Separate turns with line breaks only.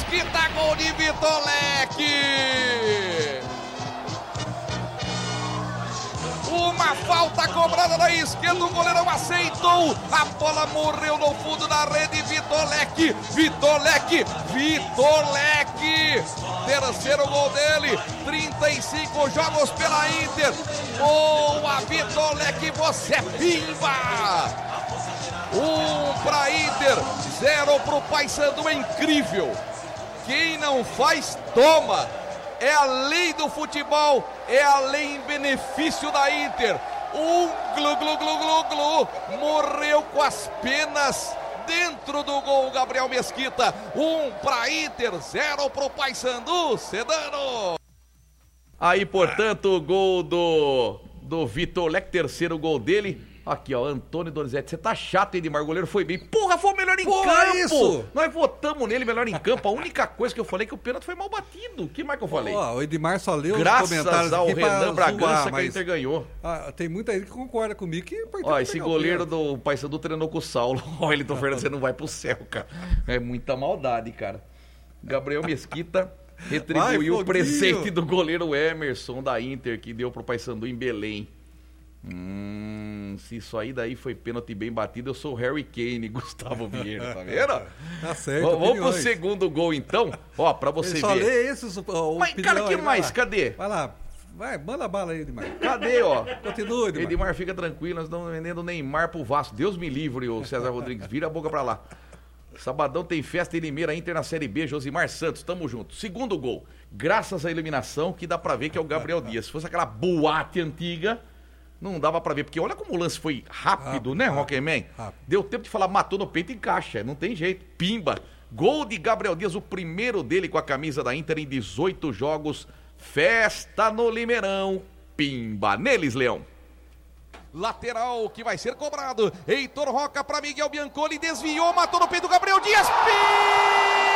Mesquita, gol de Vitor Leque. Uma falta cobrada na esquerda, o goleirão aceitou, a bola morreu no fundo da rede. Vitor Leque, terceiro gol dele, 35 jogos pela Inter. Boa, Vitor Leque, você é pimba! 1 para Inter, 0 para o Paysandu, é incrível. Quem não faz, toma. É a lei do futebol, é a lei em benefício da Inter. Morreu com as penas dentro do gol, Gabriel Mesquita. 1 para Inter, 0 para o Paysandu, Sedano. Aí, portanto, o gol do Vitor Leque, terceiro gol dele. Aqui, ó, Antônio Donizete, você tá chato, Edmar, o goleiro foi bem. Porra, foi o melhor em campo! Isso. Nós votamos nele melhor em campo. A única coisa que eu falei é que o pênalti foi mal batido. O que mais que eu falei?
O Edmar só leu
graças
os comentários
ao
aqui
Renan Bragança que a Inter ganhou.
Tem muita gente que concorda comigo que...
Ó, esse goleiro do Paysandu treinou com o Saulo. Ó, Elton Fernandes, você não vai pro céu, cara. É muita maldade, cara. Gabriel Mesquita retribuiu o presente do goleiro Emerson da Inter que deu pro Paysandu em Belém. Se isso aí daí foi pênalti bem batido, eu sou o Harry Kane, Gustavo Vieira, tá vendo?
Tá certo.
Vamos pro segundo gol então, ó, pra você ver.
Só lê esses.
Mas cara, que mais? Cadê?
Vai lá, manda a bala aí, Edmar.
Cadê, ó?
Continua, Edmar.
Edmar, fica tranquilo, nós estamos vendendo Neymar pro Vasco. Deus me livre, o César Rodrigues, vira a boca pra lá. Sabadão tem festa em Limeira, Inter na Série B, Josimar Santos, tamo junto. Segundo gol, graças à eliminação, que dá pra ver que é o Gabriel Dias. Se fosse aquela boate antiga, não dava pra ver, porque olha como o lance foi rápido, né, Rockman? Deu tempo de falar, matou no peito e encaixa, não tem jeito, pimba. Gol de Gabriel Dias, o primeiro dele com a camisa da Inter em 18 jogos, festa no Limeirão, pimba neles, Leão. Lateral que vai ser cobrado, Heitor Roca pra Miguel Bianconi, desviou, matou no peito do Gabriel Dias, pimba!